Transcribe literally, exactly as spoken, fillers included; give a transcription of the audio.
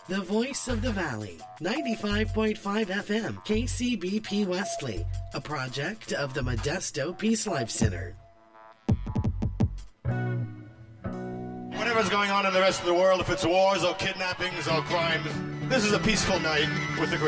The voice of the valley, ninety-five point five F M, K C B P Wesley, a project of the Modesto Peace Life Center. Whatever's going on in the rest of the world, if it's wars or kidnappings or crimes, this is a peaceful night with the